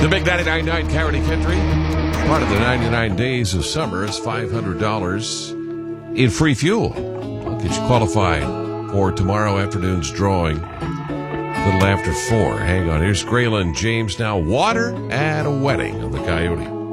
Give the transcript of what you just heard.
The big 99.9 Coyote Country, part of the 99 Days of Summer, is $500 in free fuel. I'll get you qualified for tomorrow afternoon's drawing, a little after 4. Hang on, here's Graylin James now. Water at a Wedding on the Coyote.